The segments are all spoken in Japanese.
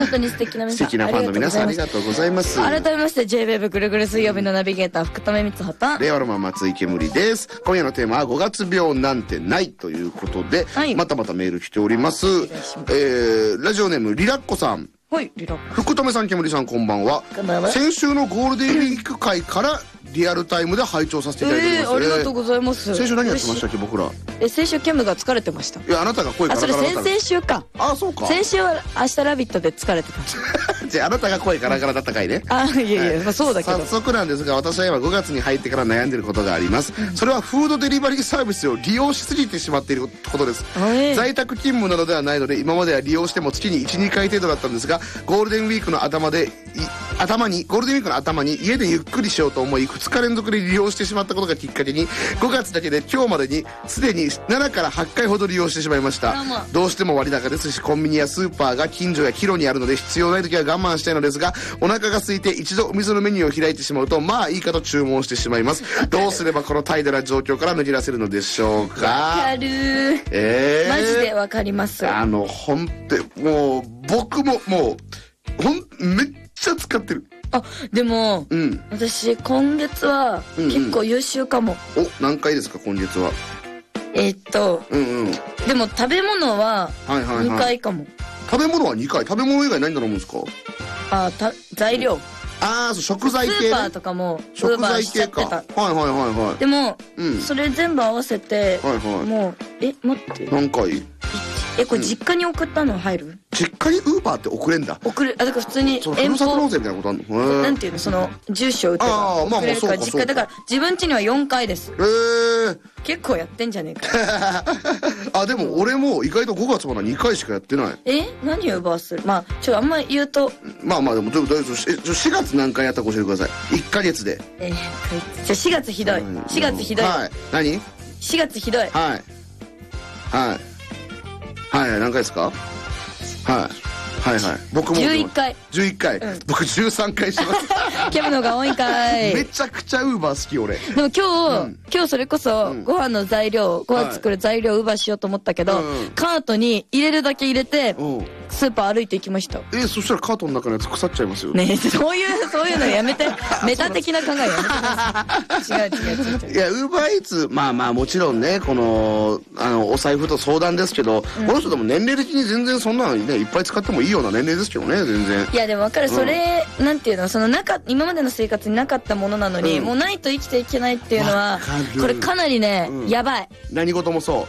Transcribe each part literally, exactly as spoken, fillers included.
本当に素敵な皆さん、 素敵なファンの皆さんありがとうございます。 改めまして ジェイウェーブ ぐるぐる水曜日のナビゲーター福留光葉と令和ロマン松井けむりです。今夜のテーマはごがつ病なんてないということで、はい、またまたメール来ております。えー、ラジオネームリラッコさん。 はい、リラッコ。 福留さん、けむりさん、こんばんは。 こんばんは。 先週のゴールデンウィーク会からリアルタイムで拝聴させていただいております。 えー、ありがとうございます。 先週何やってましたっけ、僕ら。 え、先週ケムが疲れてました。いや、あなたが声カラカラだった。 あ、それ先々週か。 あ、そうか。 先週は明日ラビットで疲れてた。 じゃあ、あなたが声カラカラだった回ね。 あ、いやいや、まあそうだけど。 早速なんですが、私は今ごがつに入ってから悩んでいることがあります。うん、それはフードデリバリーサービスを利用しすぎてしまっていることです。えー、在宅勤務などではないので、今までは利用しても月にいち、にかい程度だったんですが、ゴールデンウィークの頭で、頭に、ゴールデンウィークの頭に家でゆっくりしようと思い、ふつか連続で利用してしまったことがきっかけに、ごがつだけで今日までにすでにななからはちかいほど利用してしまいました。どうしても割高ですし、コンビニやスーパーが近所や帰路にあるので必要ない時は我慢したいのですが、お腹が空いて一度お店のメニューを開いてしまうと、まあいいかと注文してしまいます。どうすればこの怠惰な状況から抜け出せるのでしょうか。 わかるー。 えー、 マジでわかります。 あの、ほんと、もう、僕ももう、ほん、めっちゃ使ってる。 あ、でも、 うん、 私今月は結構優秀かも。 うんうん、お、何回ですか今月は。 えー、っと、 うんうん、 でも食べ物はにかいかも。 食べ物はにかい。食べ物以外何頼むんですか。 あ、た材料。 ああ、そう、食材系、ね、 スーパーとかも食材系か。はいはいはいはい。 でも、うん、それ全部合わせて、はいはい、もうえ待って何回。 え、これ実家に送ったの入る、うん、 実家にウーバーって送れんだ。 送る。あ、だから普通に遠方。ふるさと納税みたいなことあるの。 なんていうの、その住所を打てば送れるから実家だから自分家にはよんかいです。 へえ。 結構やってんじゃねえか。 あ、でも俺も意外とごがつまだにかいしかやってない。 え、何をウーバーする。まあちょっとあんまり言うと、 まあまあでも大丈夫。しがつ何回やったか教えてください。いっかげつで。 えー、じゃあしがつひどい。しがつひどい。 はい。何 ? し 月ひどい。 はい。はい。はい、何回ですか。はい。はいはい。僕も。 じゅういっかい。 じゅういっかい。うん、僕じゅうさんかいしてます。 キャブのが多いんかい。 めちゃくちゃウーバー好き俺。 でも今日、うん、今日それこそ、ご飯の材料、ご飯作る材料をウーバーしようと思ったけど、うん、カートに入れるだけ入れて、うん、スーパー歩いて行きました。 えー、そしたらカートの中のやつ腐っちゃいますよ。 ねえ、そういう、そういうのやめて。メタ的な考えやめてください。違う違う違う違う。 いや、ウーバーイーツ、まあまあもちろんね、この、あの、お財布と相談ですけど、うん、この人でも年齢的に全然そんなのにね、いっぱい使ってもいいような年齢ですけどね、全然。 いや、でも分かる。それ、うん、なんていうの、その中、今までの生活になかったものなのに、うん、もうないと生きていけないっていうのは、これかなりね、うん、やばい。 何事もそう。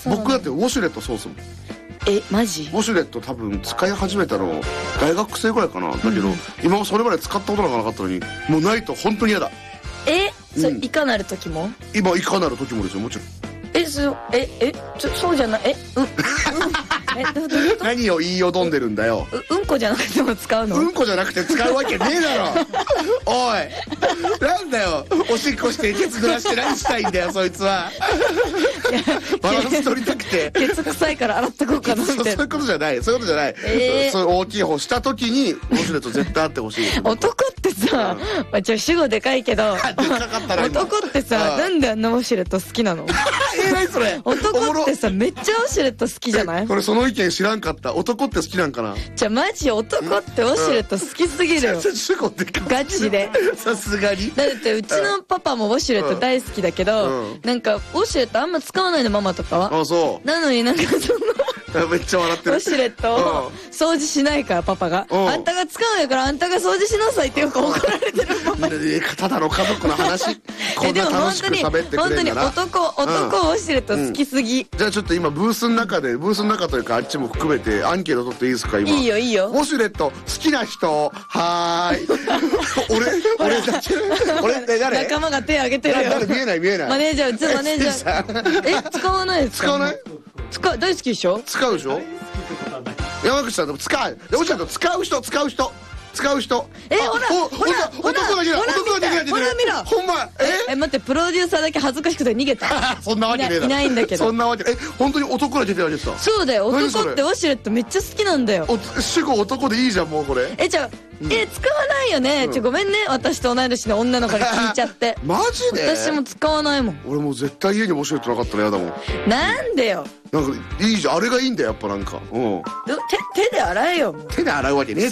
僕だってウォシュレットそうっすもん。 え、マジ？ ウォシュレット多分使い始めたの大学生ぐらいかな。だけど、うん、今もそれまで使ったことがなかったのに、もうないと本当に嫌だ。 え、それいかなる時も？ 今いかなる時もですよ、もちろん。 え、そ、え、え、ちょ、そうじゃない、え、うん、うん、 え、どういうこと？何を言いよどんでるんだよ。 う、うんこじゃなくても使うの？ うんこじゃなくて使うわけねえだろ。おい、なんだよ、おしっこしてケツ濡らして何したいんだよ、そいつは。バランス取りたくて。 ケツ臭いから洗ってこうかなみたいな。 そういうことじゃない、そういうことじゃない。えー、そういう大きい方した時にウォシュレット絶対あってほしい。 男ってさ、まあ、ちょ、主語でかいけど、男ってさ、なんであんなウォシュレット好きなの？ え、何それ？ 男ってさ、めっちゃウォシュレット好きじゃない？ これその意見知らんかった。男って好きなんかな？ じゃあマジ男ってウォシュレット好きすぎるよ。 主語でかい。 ガチで。 さすがに。 だってうちのパパもウォシュレット大好きだけど、なんかウォシュレットあんま使わないの、ママとかは。 あ、そう。 なのになんかその、 めっちゃ笑ってる。 ウォシュレットを掃除しないからパパが、あんたが使うんやからあんたが掃除しなさいってよく怒られてるもん。 ただの家族の話。こんな楽しく喋ってくれるんだな。 本当に男、男ウォシュレット好きすぎ。 じゃあちょっと今ブースの中で、ブースの中というかあっちも含めてアンケート取っていいですか今。 いいよいいよ。 ウォシュレット好きな人、はーい。俺、俺だけ。俺、誰？ 仲間が手挙げてるよ。 誰？見えない見えない。 マネージャー、うちのマネージャー。え、使わないですか？ 使わない？ 使う、大好きでしょ？ 使うでしょ？山口さんでも使う。で、おっしゃると使う人、使う人。使う人。 え、ほら、ほら、ほら、 男が出ない、男が出ない。 ほら見ろ。 ほんま、え？ え、待って、プロデューサーだけ恥ずかしくて逃げた。 そんなわけねえだろ。 いないんだけど。 そんなわけ、え、本当に男が出てるわけですか？ そうだよ、男ってウォシュレットめっちゃ好きなんだよ。 主語男でいいじゃん、もうこれ。 え、じゃあ、え、使わないよね。ちょ、ごめんね、私と同い年の女の子に聞いちゃって。 マジで？ 私も使わないもん。 俺もう絶対家にウォシュレットなかったら嫌だもん。 なんでよ。 なんか、いいじゃん、あれがいいんだよ、やっぱなんか。うん。 手、手で洗えよ。 手で洗うわけねえ。